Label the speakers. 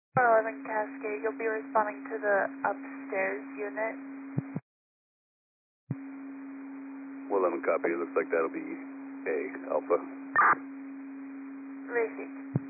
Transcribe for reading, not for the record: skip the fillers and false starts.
Speaker 1: 411 Cascade, you'll be responding to the upstairs unit.
Speaker 2: 411 copy. It looks like that'll be A, Alpha.
Speaker 1: Receipt.